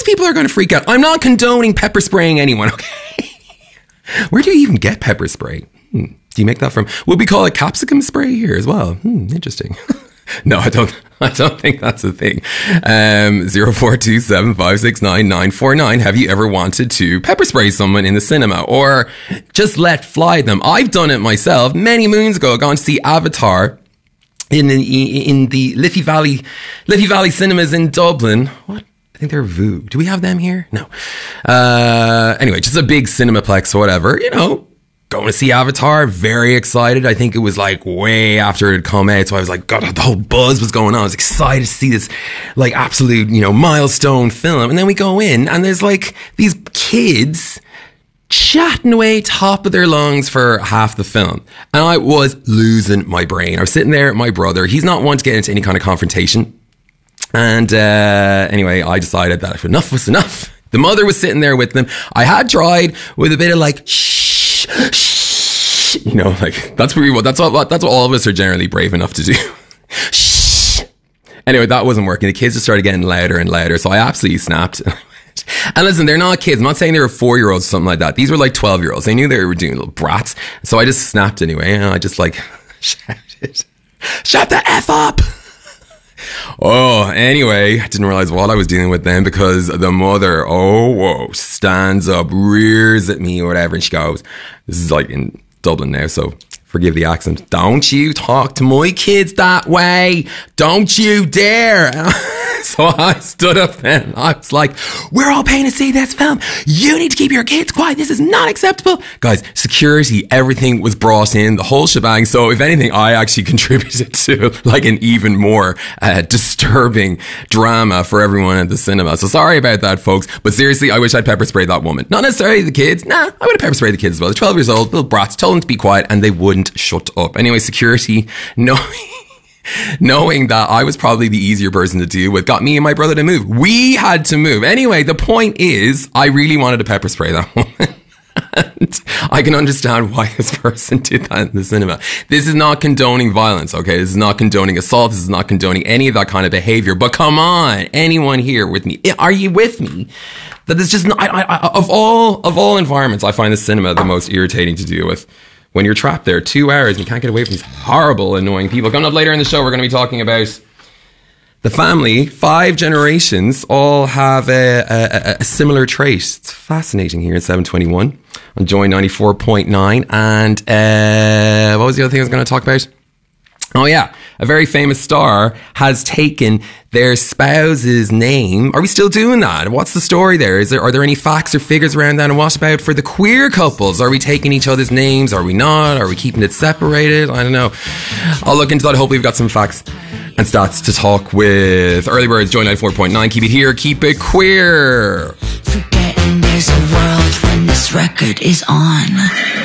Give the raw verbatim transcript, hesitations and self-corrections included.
course people are going to freak out. I'm not condoning pepper spraying anyone, okay? Where do you even get pepper spray? Hmm. Do you make that from? Would we call it capsicum spray here as well? Hmm, interesting. No, I don't. I don't think that's a thing. Um, zero four two seven five six nine nine four nine. Have you ever wanted to pepper spray someone in the cinema or just let fly them? I've done it myself many moons ago. I've gone to see Avatar in the in the Liffey Valley Liffey Valley cinemas in Dublin. What? I think they're Voo. Do we have them here? No. Uh, anyway, just a big cinemaplex or whatever. You know. Going to see Avatar, very excited. I think it was like way after it had come out. So I was like, God, the whole buzz was going on. I was excited to see this like absolute, you know, milestone film. And then we go in and there's like these kids chatting away top of their lungs for half the film. And I was losing my brain. I was sitting there with my brother. He's not one to get into any kind of confrontation. And uh, anyway, I decided that enough was enough. The mother was sitting there with them. I had tried with a bit of like, shh. Shh, you know, like that's pretty well. That's all. That's what all of us are generally brave enough to do. Shh. Anyway, that wasn't working. The kids just started getting louder and louder, so I absolutely snapped. And listen, they're not kids. I'm not saying they were four year olds or something like that. These were like twelve year olds. They knew they were doing little brats, so I just snapped anyway. And I just like shouted, "Shut the f up!" Oh, anyway, I didn't realize what I was dealing with then because the mother, oh, whoa, stands up, rears at me or whatever. And she goes, this is like in Dublin now, so forgive the accent. Don't you talk to my kids that way. Don't you dare. So I stood up then. I was like, we're all paying to see this film. You need to keep your kids quiet. This is not acceptable. Guys, security, everything was brought in, the whole shebang. So if anything, I actually contributed to like an even more uh, disturbing drama for everyone at the cinema. So sorry about that, folks. But seriously, I wish I'd pepper sprayed that woman. Not necessarily the kids. Nah, I would have pepper sprayed the kids as well. They're twelve years old, little brats, told them to be quiet and they wouldn't shut up. Anyway, security, no. Knowing that I was probably the easier person to deal with got me and my brother to move. We had to move. Anyway, the point is, I really wanted to pepper spray that woman. And I can understand why this person did that in the cinema. This is not condoning violence, okay? This is not condoning assault. This is not condoning any of that kind of behavior. But come on, anyone here with me? Are you with me? That is just not, I, I, of all of all environments, I find the cinema the most irritating to deal with. When you're trapped there two hours and you can't get away from these horrible, annoying people. Coming up later in the show, we're going to be talking about the family. Five generations all have a, a, a similar trait. It's fascinating here in seven twenty-one on Joy ninety-four point nine. And uh, what was the other thing I was going to talk about? Oh yeah, a very famous star has taken their spouse's name. Are we still doing that? What's the story there? Is there, are there any facts or figures around that? And what about for the queer couples? Are we taking each other's names? Are we not? Are we keeping it separated? I don't know. I'll look into that. Hopefully we've got some facts and stats to talk with Early Birds, Joy ninety-four point nine. Keep it here. Keep it queer. Forgetting there's a world when this record is on.